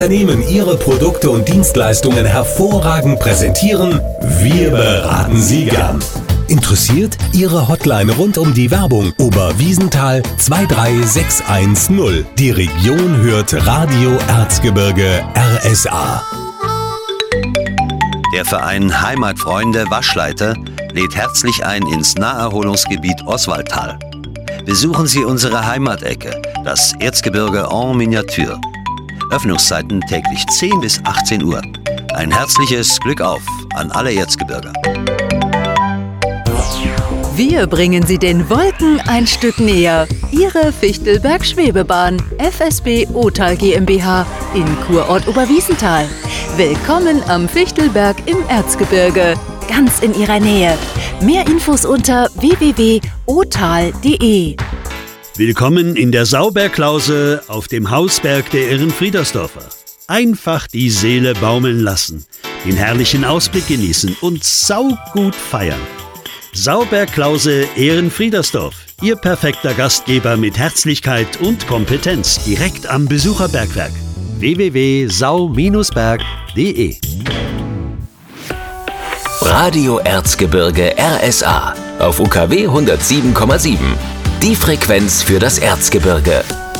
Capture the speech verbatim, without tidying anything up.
Unternehmen ihre Produkte und Dienstleistungen hervorragend präsentieren, wir beraten Sie gern. Interessiert? Ihre Hotline rund um die Werbung Oberwiesenthal zwei drei sechs eins null. Die Region hört Radio Erzgebirge R S A. Der Verein Heimatfreunde Waschleiter lädt herzlich ein ins Naherholungsgebiet Oswaldtal. Besuchen Sie unsere Heimatecke, das Erzgebirge en Miniatur. Öffnungszeiten täglich zehn bis achtzehn Uhr. Ein herzliches Glück auf an alle Erzgebirger. Wir bringen Sie den Wolken ein Stück näher. Ihre Fichtelberg-Schwebebahn, F S B Otal GmbH in Kurort Oberwiesenthal. Willkommen am Fichtelberg im Erzgebirge, ganz in Ihrer Nähe. Mehr Infos unter w w w punkt otal punkt de. Willkommen in der Sauberklause auf dem Hausberg der Ehrenfriedersdorfer. Einfach die Seele baumeln lassen, den herrlichen Ausblick genießen und saugut feiern. Sauberklause Ehrenfriedersdorf, Ihr perfekter Gastgeber mit Herzlichkeit und Kompetenz, direkt am Besucherbergwerk. w w w punkt sau Bindestrich berg punkt de. Radio Erzgebirge R S A auf U K W hundertsieben Komma sieben. Die Frequenz für das Erzgebirge.